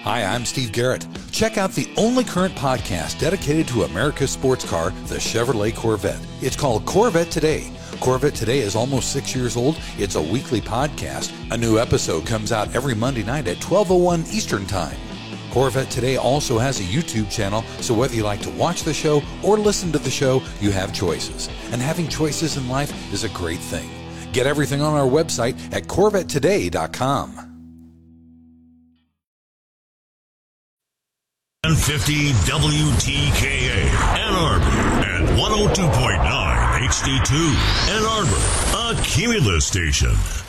Hi, I'm Steve Garrett. Check out the only current podcast dedicated to America's sports car, the Chevrolet Corvette. It's called Corvette Today. Corvette Today is almost 6 years old. It's a weekly podcast. A new episode comes out every Monday night at 12:01 Eastern Time. Corvette Today also has a YouTube channel, so whether you like to watch the show or listen to the show, you have choices. And having choices in life is a great thing. Get everything on our website at CorvetteToday.com. 150 WTKA Ann Arbor and 102.9 HD2 Ann Arbor, a Cumulus station.